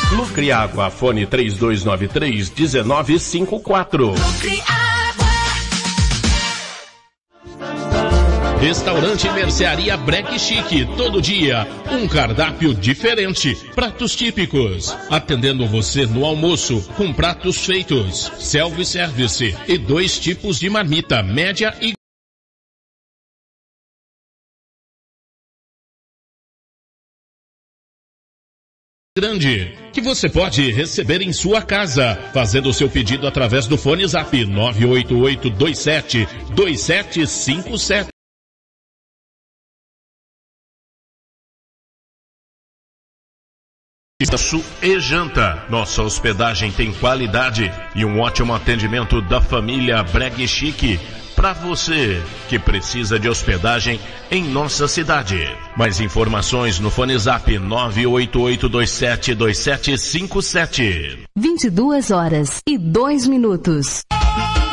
Lucre Água, fone 3293-1954. Restaurante e Mercearia Breque Chique, todo dia, um cardápio diferente, pratos típicos, atendendo você no almoço, com pratos feitos, self-service e 2 tipos de marmita, média e grande, que você pode receber em sua casa, fazendo o seu pedido através do fone Zap 988272757. Almoço e janta. Nossa hospedagem tem qualidade e um ótimo atendimento da família Bregue Chique para você que precisa de hospedagem em nossa cidade. Mais informações no fone Zap 988272757. 22h02.